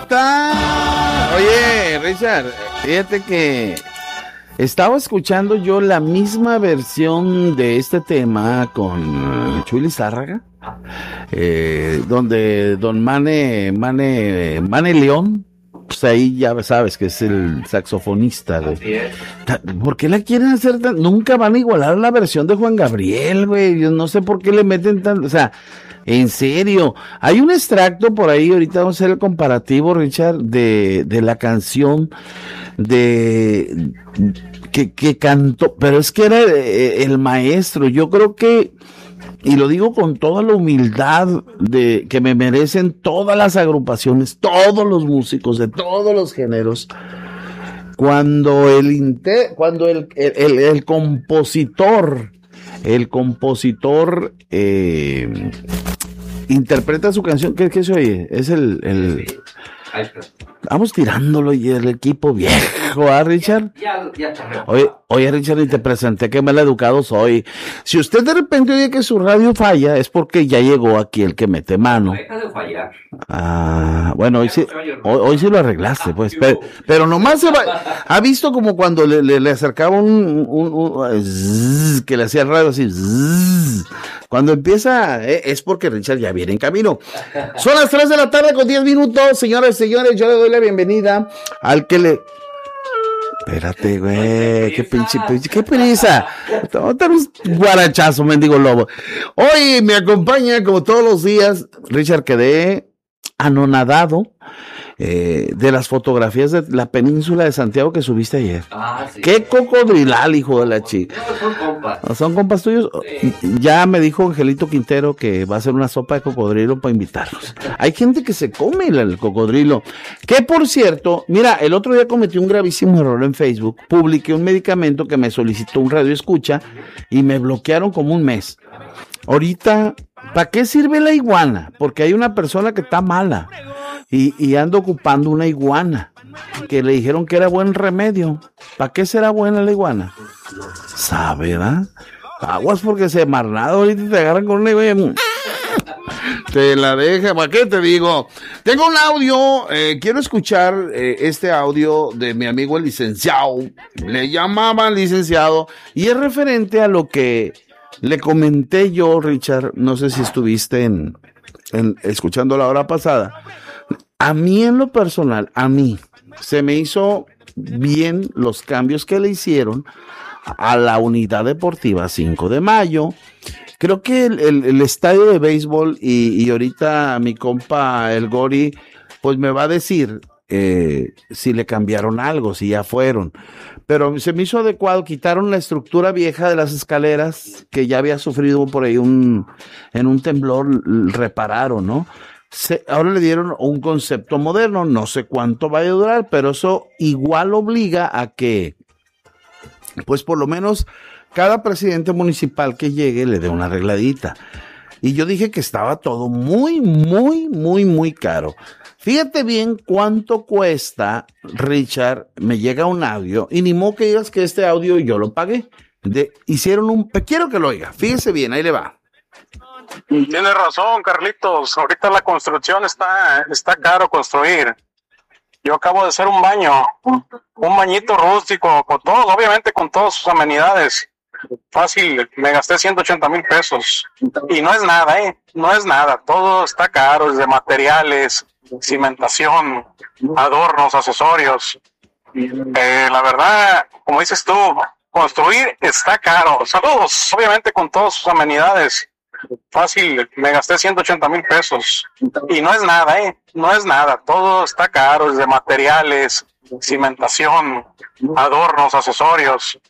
está? Oye, Richard, fíjate que estaba escuchando yo la misma versión de este tema con Chuy Lizárraga, donde don Mane León, pues ahí ya sabes que es el saxofonista, güey. ¿Por qué la quieren hacer tan? Nunca van a igualar la versión de Juan Gabriel, güey. Yo no sé por qué le meten tan, o sea, en serio. Hay un extracto por ahí, ahorita vamos a hacer el comparativo, Richard, de la canción que cantó, pero es que era el maestro. Yo creo que, y lo digo con toda la humildad de que me merecen todas las agrupaciones, todos los músicos de todos los géneros, cuando el compositor interpreta su canción, ¿qué se oye? Es vamos tirándolo y el equipo viejo, ¿ah, Richard? Ya oye, Richard, y te presenté que mal educado soy. Si usted de repente oye que su radio falla, es porque ya llegó aquí el que mete mano. Deja de fallar. Ah, bueno, hoy sí lo arreglaste, pues, pero nomás ha visto como cuando le acercaba que le hacía el radio así, cuando empieza, es porque Richard ya viene en camino. Son las 3 de la tarde con 10 minutos, señoras y señores, yo le doy la bienvenida al que le... Espérate, güey, qué prisa. Un guarachazo, mendigo lobo. Hoy me acompaña, como todos los días, Richard, quedé anonadado de las fotografías de la península de Santiago que subiste ayer. Ah, sí. Qué cocodrilal, hijo de la chica. No, son compas. ¿Son compas tuyos? Sí. Ya me dijo Angelito Quintero que va a hacer una sopa de cocodrilo para invitarlos. Hay gente que se come el cocodrilo. Que por cierto, mira, el otro día cometí un gravísimo error en Facebook. Publiqué un medicamento que me solicitó un radio escucha y me bloquearon como un mes. Ahorita, ¿para qué sirve la iguana? Porque hay una persona que está mala y anda ocupando una iguana que le dijeron que era buen remedio. ¿Para qué será buena la iguana? ¿Sabe, verdad? Aguas porque se marnado ahorita te agarran con una iguana. Te la deja, ¿para qué te digo? Tengo un audio, quiero escuchar este audio de mi amigo el licenciado. Le llamaban licenciado y es referente a lo que le comenté yo, Richard, no sé si estuviste en escuchando la hora pasada. A mí en lo personal, se me hizo bien los cambios que le hicieron a la unidad deportiva 5 de mayo. Creo que el estadio de béisbol y ahorita mi compa el Gori, pues me va a decir si le cambiaron algo, si ya fueron. Pero se me hizo adecuado, quitaron la estructura vieja de las escaleras que ya había sufrido por ahí en un temblor, repararon, ¿no? Ahora le dieron un concepto moderno, no sé cuánto vaya a durar, pero eso igual obliga a que, pues por lo menos, cada presidente municipal que llegue le dé una arregladita. Y yo dije que estaba todo muy, muy, muy, muy caro. Fíjate bien cuánto cuesta, Richard, me llega un audio, y ni modo que digas que este audio yo lo pagué. Quiero que lo oiga, fíjese bien, ahí le va. Tienes razón, Carlitos. Ahorita la construcción está caro construir. Yo acabo de hacer un bañito rústico, obviamente con todas sus amenidades. Fácil, me gasté 180,000 pesos. Y no es nada, no es nada. Todo está caro, desde materiales, cimentación, adornos, accesorios. La verdad, como dices tú, construir está caro. Saludos, obviamente con todas sus amenidades. Fácil, me gasté 180,000 pesos. Y no es nada, no es nada. Todo está caro, desde materiales, cimentación, adornos, accesorios.